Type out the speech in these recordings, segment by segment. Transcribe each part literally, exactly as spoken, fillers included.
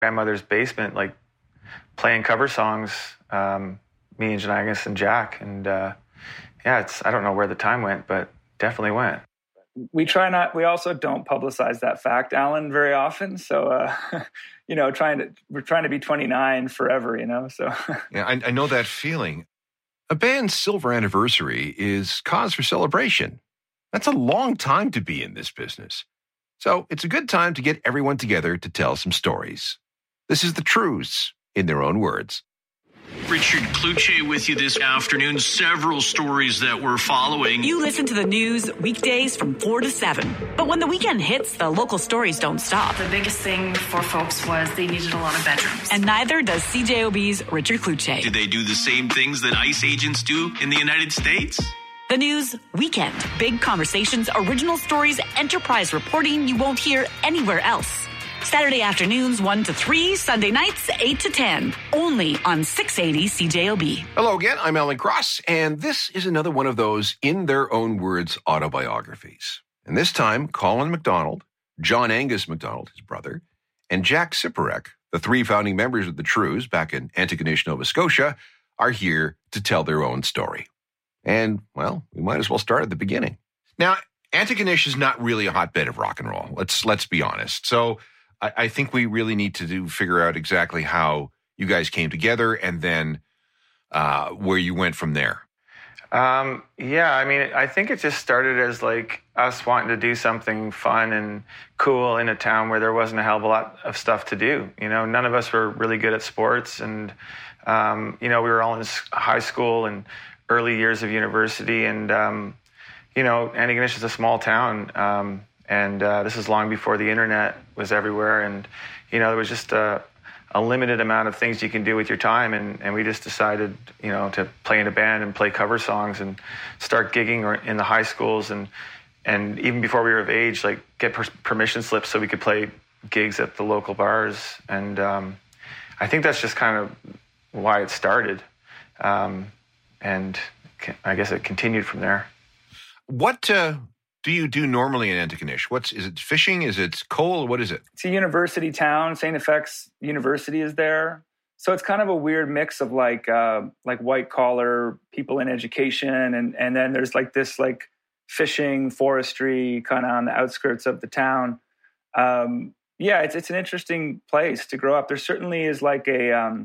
grandmother's basement, like playing cover songs, um, me and Janagas and Jack. And uh, yeah, it's I don't know where the time went, but definitely went. We try not, we also don't publicize that fact, Alan, very often. So, uh, you know, trying to, we're trying to be twenty-nine forever, you know, so. Yeah, I, I know that feeling. A band's silver anniversary is cause for celebration. That's a long time to be in this business. So it's a good time to get everyone together to tell some stories. This is the Trews, in their own words. Richard Cloutier with you this afternoon. Several stories that we're following. You listen to the news weekdays from four to seven. But when the weekend hits, the local stories don't stop. The biggest thing for folks was they needed a lot of bedrooms. And neither does C J O B's Richard Cloutier. Did they do the same things that ICE agents do in the United States? The news weekend. Big conversations, original stories, enterprise reporting you won't hear anywhere else. Saturday afternoons, one to three. Sunday nights, eight to ten. Only on six eighty C J O B. Hello again, I'm Alan Cross, and this is another one of those in their own words autobiographies. And this time, Colin McDonald, John Angus McDonald, his brother, and Jack Siporek, the three founding members of the Trews back in Antigonish, Nova Scotia, are here to tell their own story. And, well, we might as well start at the beginning. Now, Antigonish is not really a hotbed of rock and roll. Let's let's be honest. So I, I think we really need to do figure out exactly how you guys came together and then uh, where you went from there. Um, yeah, I mean, I think it just started as like us wanting to do something fun and cool in a town where there wasn't a hell of a lot of stuff to do. You know, none of us were really good at sports, and um, you know, we were all in high school and early years of university, and um, you know, Antigonish is a small town, um, and uh, this is long before the internet was everywhere, and you know, there was just a, a limited amount of things you can do with your time, and, and we just decided, you know, to play in a band and play cover songs and start gigging or in the high schools, and and even before we were of age, like get per- permission slips so we could play gigs at the local bars, and um, I think that's just kind of why it started. Um, And I guess it continued from there. What uh, do you do normally in Antigonish? What's is it fishing? Is it coal? What is it? It's a university town. Saint F X University is there, so it's kind of a weird mix of like uh, like white collar people in education, and and then there's like this like fishing, forestry kind of on the outskirts of the town. Um, yeah, it's it's an interesting place to grow up. There certainly is like a um,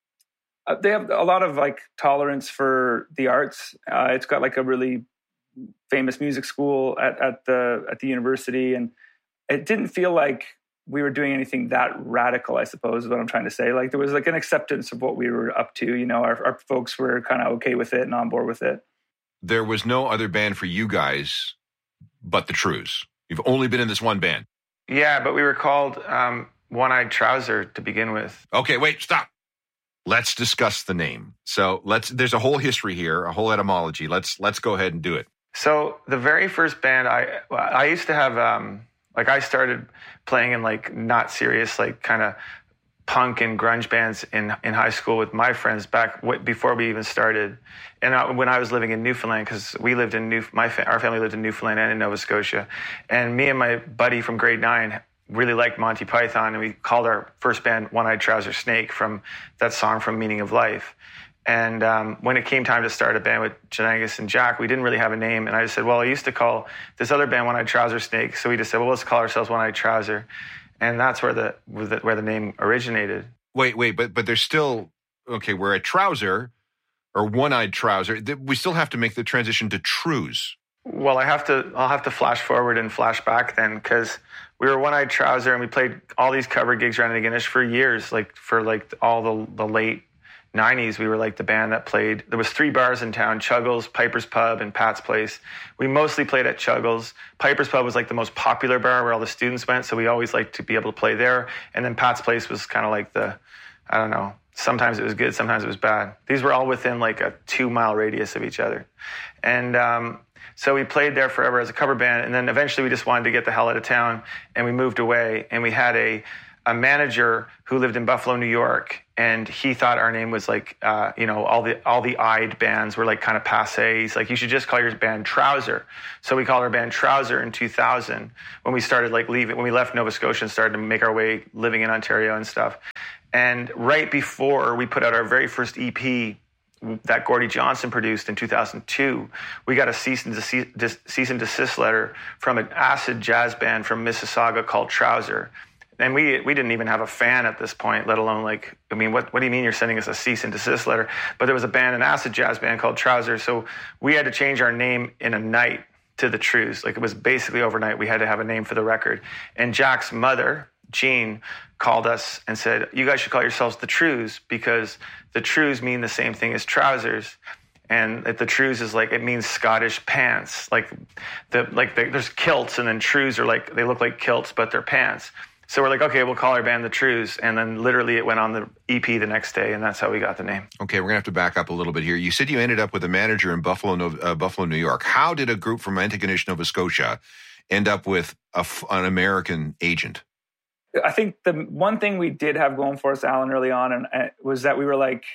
Uh, they have a lot of like tolerance for the arts. Uh, it's got like a really famous music school at, at the at the university, and it didn't feel like we were doing anything that radical, I suppose is what I'm trying to say. Like there was like an acceptance of what we were up to. You know, our, our folks were kind of okay with it and on board with it. There was no other band for you guys but the Trews. You've only been in this one band. Yeah, but we were called um, One-Eyed Trouser to begin with. Okay, wait, stop. Let's discuss the name. So let's. There's a whole history here, a whole etymology. Let's let's go ahead and do it. So the very first band, I I used to have, um, like I started playing in like not serious, like kind of punk and grunge bands in, in high school with my friends back w- before we even started. And I, when I was living in Newfoundland, because we lived in New, my fa- our family lived in Newfoundland and in Nova Scotia, and me and my buddy from grade nine really liked Monty Python, and we called our first band One-Eyed Trouser Snake from that song from Meaning of Life. And um, when it came time to start a band with Janagas and Jack, we didn't really have a name. And I just said, well, I used to call this other band One-Eyed Trouser Snake. So we just said, well, let's call ourselves One-Eyed Trouser. And that's where the where the name originated. Wait, wait, but but there's still, okay, we're a trouser or One-Eyed Trouser. We still have to make the transition to Trews. Well, I have to. I'll have to flash forward and flash back then, because we were One-Eyed Trouser and we played all these cover gigs around Antigonish for years. Like for like all the the late nineties, we were like the band that played. There was three bars in town: Chuggles, Piper's Pub, and Pat's Place. We mostly played at Chuggles. Piper's Pub was like the most popular bar where all the students went, so we always liked to be able to play there. And then Pat's Place was kind of like the, I don't know. Sometimes it was good, sometimes it was bad. These were all within like a two mile radius of each other, and. Um, So we played there forever as a cover band, and then eventually we just wanted to get the hell out of town, and we moved away, and we had a, a manager who lived in Buffalo, New York, And he thought our name was like, uh, you know, all the all the eyed bands were like kind of passé. He's like, you should just call your band Trouser. So we called our band Trouser in two thousand when we started like leaving, when we left Nova Scotia and started to make our way living in Ontario and stuff. And right before we put out our very first E P that Gordie Johnson produced in two thousand two, we got a cease and desist, cease and desist letter from an acid jazz band from Mississauga called Trouser. And we we didn't even have a fan at this point, let alone like, I mean, what, what do you mean you're sending us a cease and desist letter? But there was a band, an acid jazz band called Trouser. So we had to change our name in a night to the Trews. Like it was basically overnight. We had to have a name for the record. And Jack's mother, Jean, called us and said, you guys should call yourselves the Trews because the Trews mean the same thing as trousers. And the Trews is like, it means Scottish pants. Like the like the, there's kilts and then Trews are like, they look like kilts, but they're pants. So we're like, okay, we'll call our band the Trews. And then literally it went on the E P the next day, and that's how we got the name. Okay, we're going to have to back up a little bit here. You said you ended up with a manager in Buffalo, uh, Buffalo, New York. How did a group from Antigonish, Nova Scotia end up with a, an American agent? I think the one thing we did have going for us, Alan, early on, and uh, was that we were like,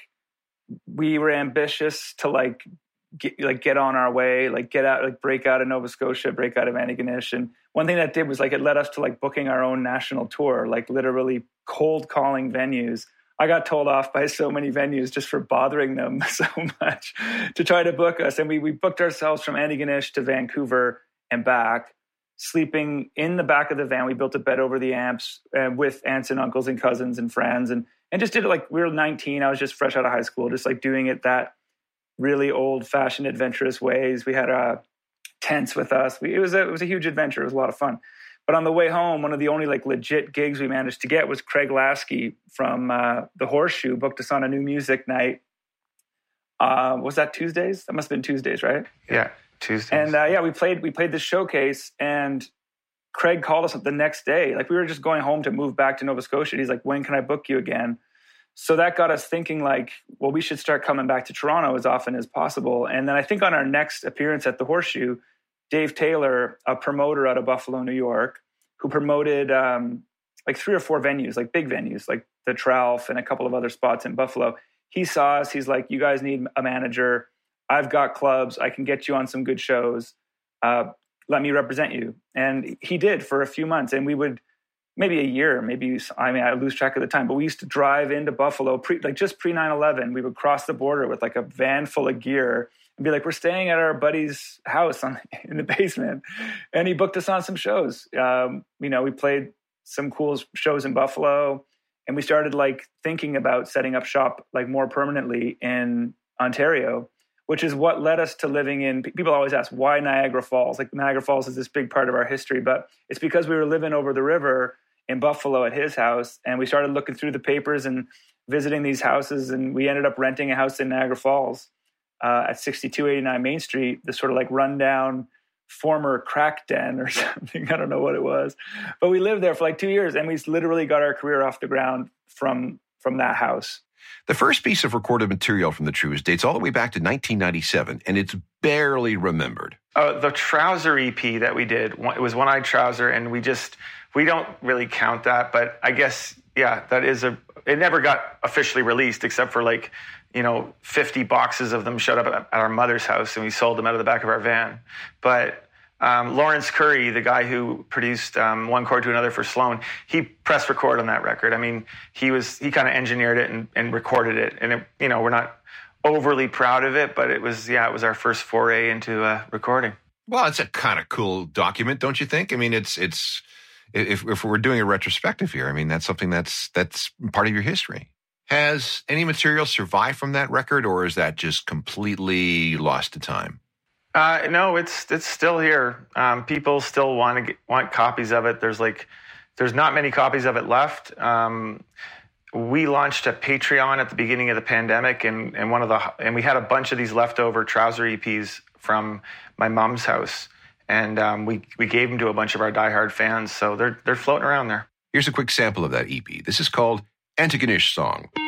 we were ambitious to like, get, like get on our way, like get out, like break out of Nova Scotia, break out of Antigonish. And one thing that did was like, it led us to like booking our own national tour, like literally cold calling venues. I got told off by so many venues just for bothering them so much to try to book us. And we, we booked ourselves from Antigonish to Vancouver and back, sleeping in the back of the van. We built a bed over the amps uh, with aunts and uncles and cousins and friends, and and just did it like we were nineteen. I was just fresh out of high school, just like doing it that really old-fashioned, adventurous ways. We had uh, tents with us. We, it was a, it was a huge adventure. It was a lot of fun. But on the way home, one of the only like legit gigs we managed to get was Craig Lasky from uh, the Horseshoe booked us on a new music night. Uh, was that Tuesdays? That must have been Tuesdays, right? Yeah, Tuesdays. And uh, yeah, we played we played this showcase, and Craig called us up the next day. Like we were just going home to move back to Nova Scotia. He's like, when can I book you again? So that got us thinking like, well, we should start coming back to Toronto as often as possible. And then I think on our next appearance at the Horseshoe, Dave Taylor, a promoter out of Buffalo, New York, who promoted um, like three or four venues, like big venues, like the Tralf and a couple of other spots in Buffalo. He saw us. He's like, you guys need a manager. I've got clubs. I can get you on some good shows. Uh, let me represent you. And he did for a few months. And we would, maybe a year, maybe, I mean, I lose track of the time, but we used to drive into Buffalo, pre, like just pre nine eleven. We would cross the border with like a van full of gear and be like, we're staying at our buddy's house on, in the basement. And he booked us on some shows. Um, you know, we played some cool shows in Buffalo, and we started like thinking about setting up shop like more permanently in Ontario, which is what led us to living in, people always ask, why Niagara Falls? Like Niagara Falls is this big part of our history, but it's because we were living over the river in Buffalo at his house, and we started looking through the papers and visiting these houses, and we ended up renting a house in Niagara Falls uh, at sixty-two eighty-nine Main Street, this sort of like rundown former crack den or something. I don't know what it was, but we lived there for like two years, and we literally got our career off the ground from from that house. The first piece of recorded material from the Trews dates all the way back to nineteen ninety-seven, and it's barely remembered. Uh, the Trouser E P that we did, it was One Eyed Trouser, and we just, we don't really count that, but I guess, yeah, that is a, it never got officially released except for like, you know, fifty boxes of them showed up at, at our mother's house, and we sold them out of the back of our van. But um, Lawrence Curry, the guy who produced um, One Chord to Another for Sloan, he pressed record on that record. I mean, he was, he kind of engineered it and, and recorded it. And, it, you know, we're not overly proud of it, but it was, yeah, it was our first foray into uh, recording. Well, it's a kind of cool document, don't you think? I mean, it's, it's, if, if we're doing a retrospective here, I mean, that's something that's, that's part of your history. Has any material survived from that record, or is that just completely lost to time? Uh, no, it's it's still here. Um, people still want to get, want copies of it. There's like, there's not many copies of it left. Um, we launched a Patreon at the beginning of the pandemic, and and one of the and we had a bunch of these leftover Trouser E Ps from my mom's house, and um, we we gave them to a bunch of our diehard fans. So they're they're floating around there. Here's a quick sample of that E P. This is called Antigonish Song.